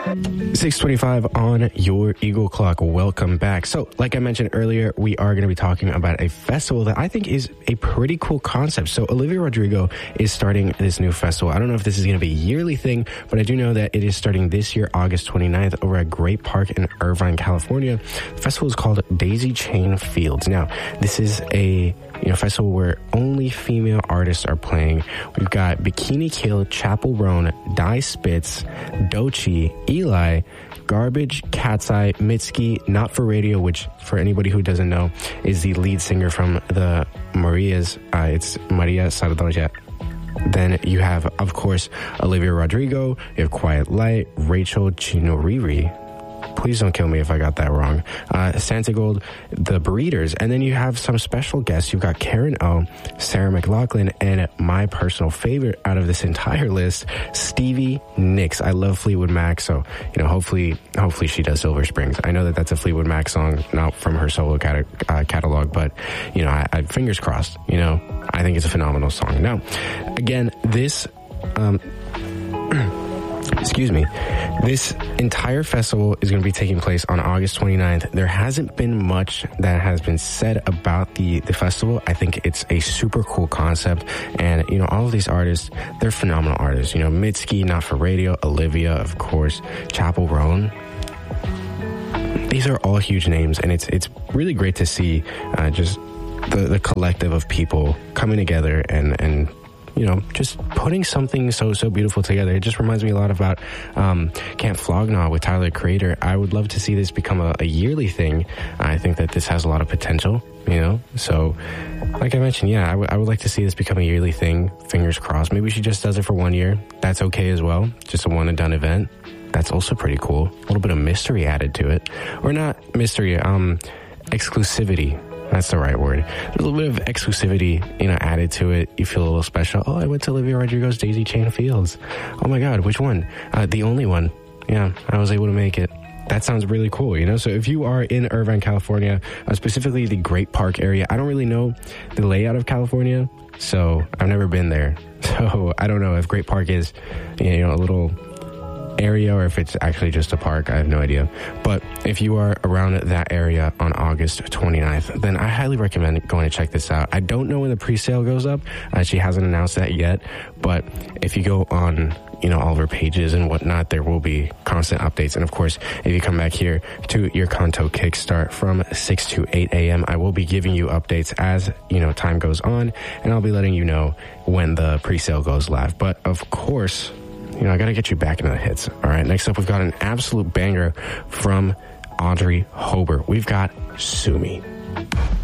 6:25 on your Eagle Clock. Welcome back. So, like I mentioned earlier, we are going to be talking about a festival that I think is a pretty cool concept. So, Olivia Rodrigo is starting this new festival. I don't know if this is going to be a yearly thing, but I do know that it is starting this year, August 29th, over at Great Park in Irvine, California. The festival is called Daisy Chain Fields. Now, this is a festival where only female artists are playing. We've got Bikini Kill, Chapel Roan, Die Spitz, Doechii, Eli, Garbage, Cat's Eye, Mitski, Not For Radio, which for anybody who doesn't know is the lead singer from the Marias. It's Maria Sardoja. Then you have, of course, Olivia Rodrigo. You have Quiet Light, Rachel Chinoriri. Please don't kill me if I got that wrong. Santigold, The Breeders. And then you have some special guests. You've got Karen O, Sarah McLachlan, and my personal favorite out of this entire list, Stevie Nicks. I love Fleetwood Mac, so, hopefully she does Silver Springs. I know that that's a Fleetwood Mac song, not from her solo catalog, but, I fingers crossed, I think it's a phenomenal song. Now, again, this entire festival is going to be taking place on August 29th. There hasn't been much that has been said about the festival. I think it's a super cool concept. And, all of these artists, they're phenomenal artists. Mitski, Not For Radio, Olivia, of course, Chapel Roan. These are all huge names, and it's really great to see just the collective of people coming together and just putting something so beautiful together. It just reminds me a lot about Camp Flog Gnaw with Tyler, the Creator. I would love to see this become a yearly thing. I think that this has a lot of potential, So, like I mentioned, I would like to see this become a yearly thing. Fingers crossed. Maybe she just does it for 1 year. That's okay as well. Just a one-and-done event. That's also pretty cool. A little bit of mystery added to it. Or not mystery, exclusivity. That's the right word. There's a little bit of exclusivity, added to it. You feel a little special. Oh, I went to Olivia Rodrigo's Daisy Chain Fields. Oh my God, which one? The only one. Yeah, I was able to make it. That sounds really cool, So if you are in Irvine, California, specifically the Great Park area, I don't really know the layout of California, so I've never been there. So I don't know if Great Park is, a little area or if it's actually just a park. I have no idea. But if you are around that area on August 29th, then I highly recommend going to check this out. I don't know when the pre-sale goes up. She hasn't announced that yet. But if you go on, all of her pages and whatnot, there will be constant updates. And of course, if you come back here to your Kanto Kickstart from 6 to 8 a.m., I will be giving you updates as, time goes on. And I'll be letting you know when the pre-sale goes live. But of course, I got to get you back into the hits. All right, next up, we've got an absolute banger from Audrey Hobart. We've got Sue Me.